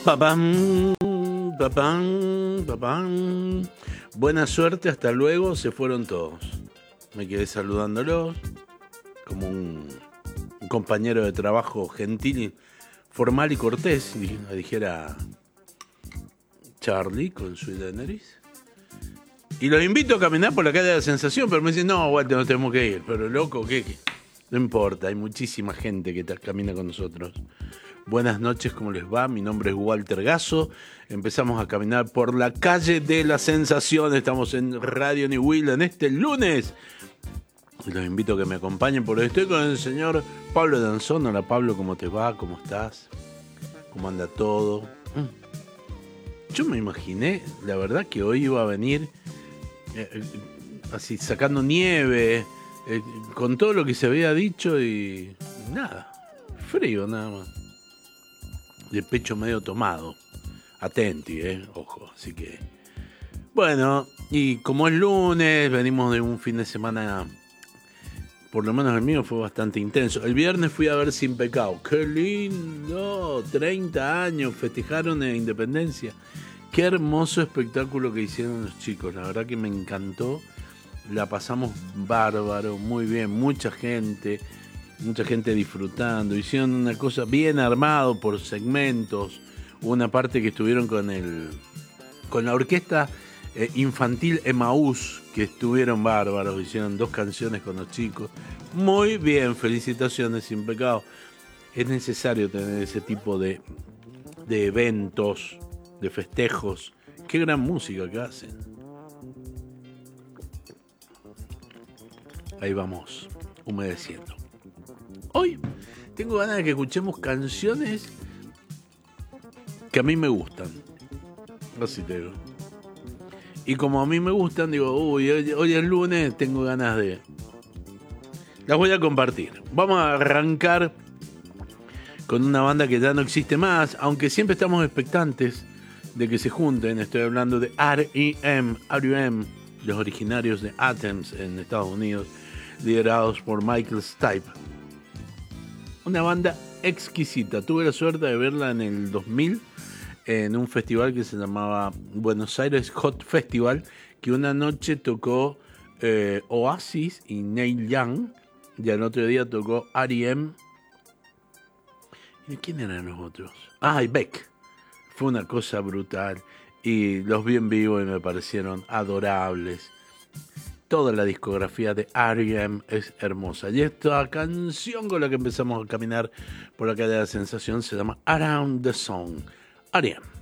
Papam, papam, papam. Buena suerte, hasta luego, se fueron todos. Me quedé saludándolos como un compañero de trabajo gentil, formal y cortés, dijera Charlie con su Daenerys. Y los invito a caminar por la calle de la Sensación, pero me dicen, no, Walter, no tenemos que ir. Pero loco, ¿qué? No importa, hay muchísima gente que camina con nosotros. Buenas noches, ¿cómo les va? Mi nombre es Walter Gasso. Empezamos a caminar por la calle de la Sensación. Estamos en Radio New Will en este lunes. Y los invito a que me acompañen porque estoy con el señor Pablo Danzón. Hola Pablo, ¿cómo te va? ¿Cómo estás? ¿Cómo anda todo? Yo me imaginé, la verdad, que hoy iba a venir así sacando nieve, con todo lo que se había dicho y nada, frío nada más. De pecho medio tomado. Atenti, ojo, así que... Bueno, y como es lunes, venimos de un fin de semana, por lo menos el mío fue bastante intenso. El viernes fui a ver Sin Pecado. ¡Qué lindo! 30 años, festejaron la independencia. Qué hermoso espectáculo que hicieron los chicos. La verdad que me encantó. La pasamos bárbaro, muy bien, mucha gente disfrutando. Hicieron una cosa bien armado por segmentos. Hubo una parte que estuvieron con la orquesta infantil Emaús, que estuvieron bárbaros. Hicieron 2 canciones con los chicos. Muy bien, felicitaciones, Sin Pecado. Es necesario tener ese tipo de eventos, de festejos. Qué gran música que hacen. Ahí vamos, humedeciendo. Hoy tengo ganas de que escuchemos canciones que a mí me gustan. Así te digo. Y como a mí me gustan, digo, hoy es lunes, tengo ganas de... Las voy a compartir. Vamos a arrancar con una banda que ya no existe más, aunque siempre estamos expectantes de que se junten. Estoy hablando de R.E.M., los originarios de Athens en Estados Unidos, liderados por Michael Stipe. Una banda exquisita. Tuve la suerte de verla en el 2000 en un festival que se llamaba Buenos Aires Hot Festival, que una noche tocó Oasis y Neil Young, y al otro día tocó R.E.M. ¿Y quién eran los otros? Y Beck. Fue una cosa brutal y los vi en vivo y me parecieron adorables. Toda la discografía de R.E.M. es hermosa. Y esta canción con la que empezamos a caminar por la calle de la Sensación se llama Around the Song. R.E.M.